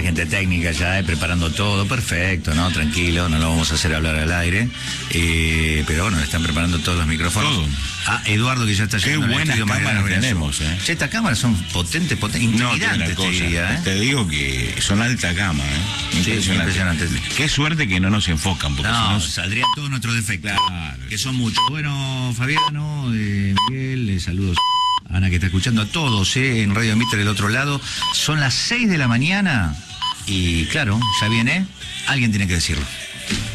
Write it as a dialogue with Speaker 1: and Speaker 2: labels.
Speaker 1: la gente técnica ya preparando todo, perfecto, ¿no? Tranquilo, no lo vamos a hacer hablar al aire. Pero bueno, le están preparando todos los micrófonos.
Speaker 2: Todo.
Speaker 1: Eduardo, que ya está llegando.
Speaker 2: Qué buenas cámaras tenemos,
Speaker 1: Che, estas cámaras son potentes, intimidantes, te diría,
Speaker 2: Te digo que son alta gama,
Speaker 1: Impresionante.
Speaker 2: Qué suerte que no nos enfocan, porque
Speaker 1: No,
Speaker 2: si no...
Speaker 1: saldrían todos nuestros defectos,
Speaker 2: Claro.
Speaker 1: que son muchos. Bueno, Fabiano, Miguel, saludos a Ana, que está escuchando, a todos en Radio Mitre del otro lado. Son las 6 de la mañana y claro, ya viene, alguien tiene que decirlo.